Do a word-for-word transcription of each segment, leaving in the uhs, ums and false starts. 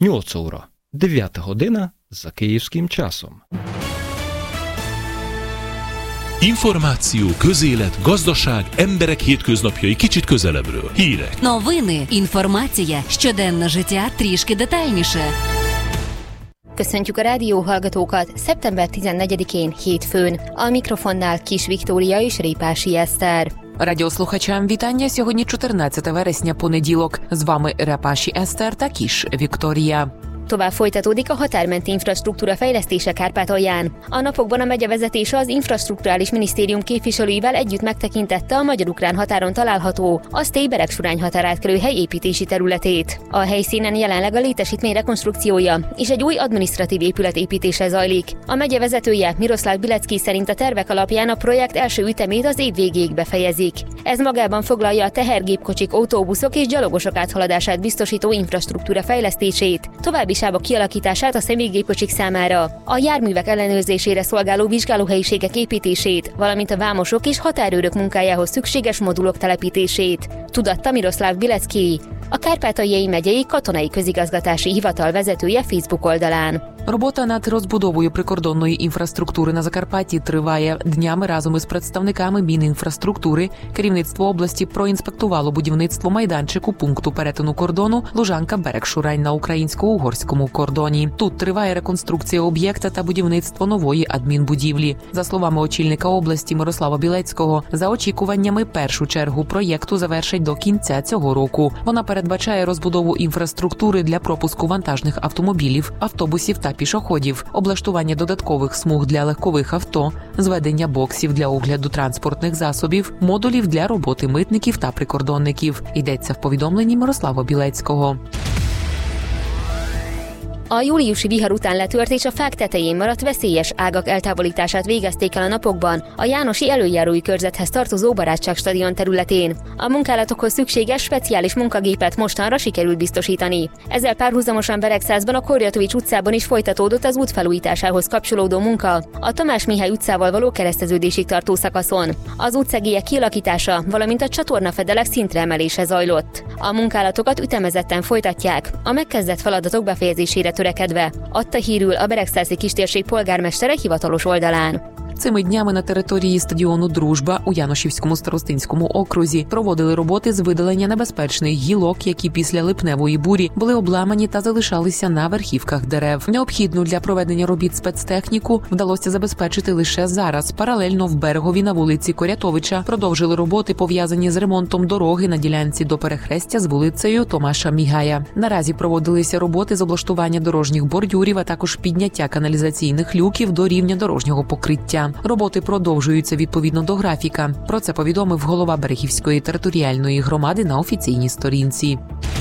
Ньоць óra, дев'ята година за київським часом. Információ, közélet, gazdaság, emberek hétköznapjai kicsit közelebbről. Hírek. Новини, інформація, щоденне життя трішки детальніше. Köszöntjük a rádióhallgatókat szeptember tizennegyedikén hétfőn. A mikrofonnál Kis Viktória és Répási Eszter. Радіослухачам вітання. Сьогодні чотирнадцяте вересня, понеділок. З вами Репаші Eszter та Kis Viktória. Tovább folytatódik a határmenti infrastruktúra fejlesztése Kárpátalján. A napokban a megyevezetése az infrastrukturális minisztérium képviselőivel együtt megtekintette a magyar-ukrán határon található Asztély-Beregsurány határátkelő hely építési területét. A helyszínen jelenleg a létesítmény rekonstrukciója és egy új adminisztratív épület építése zajlik. A megye vezetője, Miroslav Bilecki szerint a tervek alapján a projekt első ütemét az év végéig befejezik. Ez magában foglalja a tehergépkocsik, autóbuszok és gyalogosok áthaladását biztosító infrastruktúra fejlesztését, további sávok kialakítását a személygépkocsik számára, a járművek ellenőrzésére szolgáló vizsgálóhelyiségek építését, valamint a vámosok és határőrök munkájához szükséges modulok telepítését. Tudatta Miroslav Bilecki, a Kárpátaljai megyei katonai közigazgatási hivatal vezetője Facebook oldalán. Робота над розбудовою прикордонної інфраструктури на Закарпатті триває. Днями разом із представниками Мінінфраструктури керівництво області проінспектувало будівництво майданчику пункту перетину кордону Лужанка-Берегшурань на українсько-угорському кордоні. Тут триває реконструкція об'єкта та будівництво нової адмінбудівлі. За словами очільника області Мирослава Білецького, за очікуваннями першу чергу проєкту завершать до кінця цього року. Вона передбачає розбудову інфраструктури для пропуску вантажних автомобілів, автобусів та пішоходів, облаштування додаткових смуг для легкових авто, зведення боксів для огляду транспортних засобів, модулів для роботи митників та прикордонників. Йдеться в повідомленні Мирослава Білецького. A júliusi vihar után letört és a fák tetején maradt veszélyes ágak eltávolítását végezték el a napokban a Jánosi előjárói körzethez tartozó Barátságstadion területén. A munkálatokhoz szükséges speciális munkagépet mostanra sikerült biztosítani. Ezzel párhuzamosan Beregszázban, a Korjatovics utcában is folytatódott az út felújításához kapcsolódó munka a Tamás Mihály utcával való kereszteződésig tartó szakaszon. Az útszegélyek kialakítása, valamint a csatornafedelek szintre emelése zajlott. A munkálatokat ütemezetten folytatják, a megkezdett feladatok befejezésére törekedve, adta hírül a Beregszászi kistérség polgármestere hivatalos oldalán. Цими днями на території стадіону «Дружба» у Яношівському старостинському окрузі проводили роботи з видалення небезпечних гілок, які після липневої бурі були обламані та залишалися на верхівках дерев. Необхідну для проведення робіт спецтехніку вдалося забезпечити лише зараз. Паралельно в Берегові на вулиці Корятовича продовжили роботи, пов'язані з ремонтом дороги на ділянці до перехрестя з вулицею Томаша Мігая. Наразі проводилися роботи з облаштування дорожніх бордюрів, а також підняття каналізаційних люків до рівня дорожнього покриття. Роботи продовжуються відповідно до графіка. Про це повідомив голова Берегівської територіальної громади на офіційній сторінці.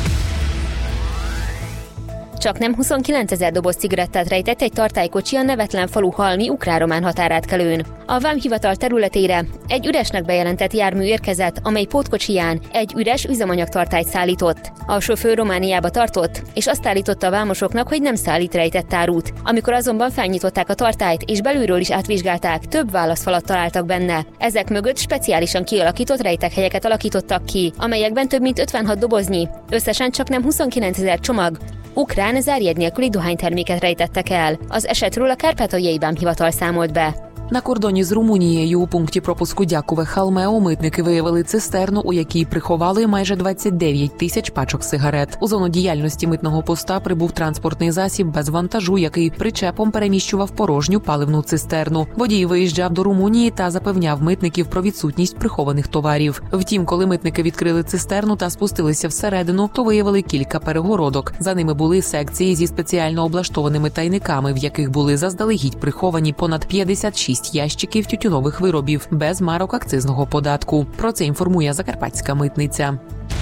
Csaknem huszonkilencezer doboz cigarettát rejtett egy tartálykocsi a nevetlen falu halmi ukrán-román határátkelőn. A vámhivatal területére egy üresnek bejelentett jármű érkezett, amely pótkocsiján egy üres üzemanyagtartályt szállított. A sofőr Romániába tartott, és azt állította a vámosoknak, hogy nem szállít rejtett árut. Amikor azonban felnyitották a tartályt, és belülről is átvizsgálták, több válaszfalat találtak benne. Ezek mögött speciálisan kialakított rejtekhelyeket alakítottak ki, amelyekben több mint ötvenhat doboznyi, összesen csaknem huszonkilencezer csomag ukrán zárjegy nélküli dohányterméket rejtettek el. Az esetről a Kárpátaljai Vámhivatal számolt be. На кордоні з Румунією у пункті пропуску Дякове-Халмео митники виявили цистерну, у якій приховали майже двадцять дев'ять тисяч пачок сигарет. У зону діяльності митного поста прибув транспортний засіб без вантажу, який причепом переміщував порожню паливну цистерну. Водій виїжджав до Румунії та запевняв митників про відсутність прихованих товарів. Втім, коли митники відкрили цистерну та спустилися всередину, то виявили кілька перегородок. За ними були секції зі спеціально облаштованими тайниками, в яких були заздалегідь приховані понад п'ятдесят шість ящиків тютюнових виробів без марок акцизного податку. Про це інформує Закарпатська митниця.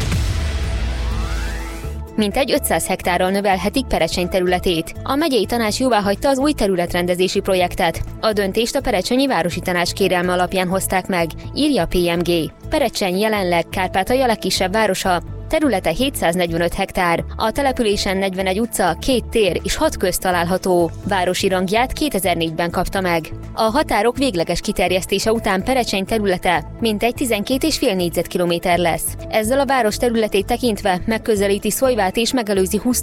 Mintegy ötszáz hektárral növelhetik Perecseny területét. A megyei tanács jóváhagyta az új területrendezési projektet. A döntést a Perecsenyi Városi Tanács kérelme alapján hozták meg, írja a pé em gé. Perecseny jelenleg Kárpátalja legkisebb városa, területe hétszáznegyvenöt hektár, a településen negyvenegy utca, két tér és hat köz található. Városi rangját kétezer-négyben kapta meg. A határok végleges kiterjesztése után Perecseny területe mintegy tizenkét egész öt négyzetkilométer lesz. Ezzel a város területét tekintve megközelíti Szolyvát és megelőzi